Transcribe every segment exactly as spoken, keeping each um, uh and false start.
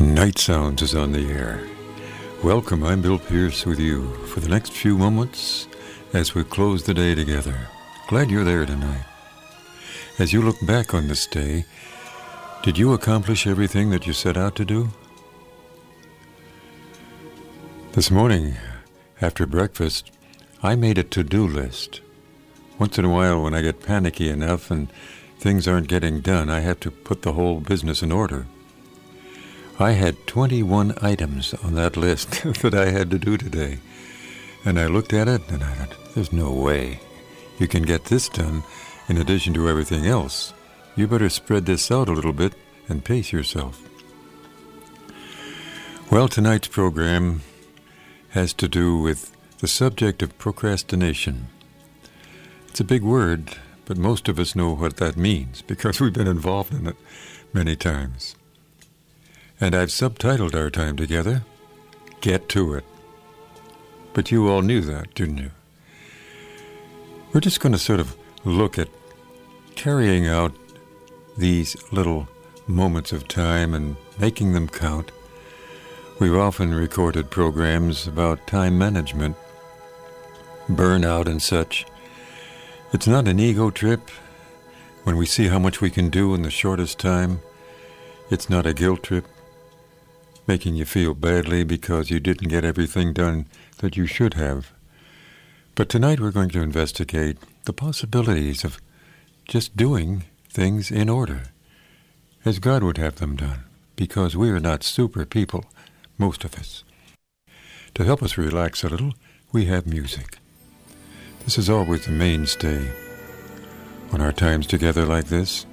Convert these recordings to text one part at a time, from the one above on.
Night Sounds is on the air. Welcome, I'm Bill Pierce with you for the next few moments as we close the day together. Glad you're there tonight. As you look back on this day, did you accomplish everything that you set out to do? This morning, after breakfast, I made a to-do list. Once in a while, when I get panicky enough and things aren't getting done, I have to put the whole business in order. I had twenty-one items on that list that I had to do today. And I looked at it and I thought, there's no way you can get this done in addition to everything else. You better spread this out a little bit and pace yourself. Well, tonight's program has to do with the subject of procrastination. It's a big word, but most of us know what that means because we've been involved in it many times. And I've subtitled our time together, Get to It. But you all knew that, didn't you? We're just going to sort of look at carrying out these little moments of time and making them count. We've often recorded programs about time management, burnout and such. It's not an ego trip when we see how much we can do in the shortest time. It's not a guilt trip, making you feel badly because you didn't get everything done that you should have. But tonight we're going to investigate the possibilities of just doing things in order, as God would have them done, because we are not super people, most of us. To help us relax a little, we have music. This is always the mainstay on our times together like this.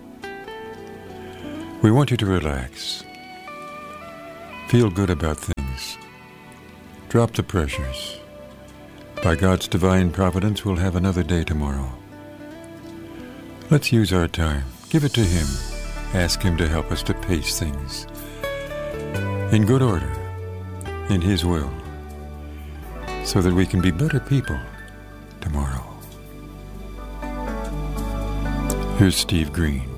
We want you to relax. Feel good about things. Drop the pressures. By God's divine providence, we'll have another day tomorrow. Let's use our time. Give it to Him. Ask Him to help us to pace things in good order, in His will, so that we can be better people tomorrow. Here's Steve Green.